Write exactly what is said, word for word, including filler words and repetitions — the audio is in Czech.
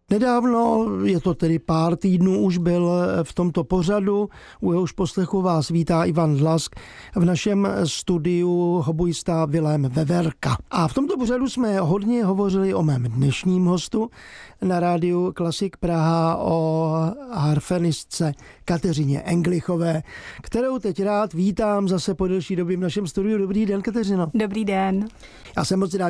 Nedávno, je to tedy pár týdnů, už byl v tomto pořadu, u jehož poslechu vás vítá Ivan Dlask, v našem studiu hobuista Vilém Veverka. A v tomto pořadu jsme hodně hovořili o mém dnešním hostu na rádiu Klasik Praha, o harfenistce Kateřině Englichové, kterou teď rád vítám zase po delší době v našem studiu. Dobrý den, Kateřino. Dobrý den. Já jsem moc rád,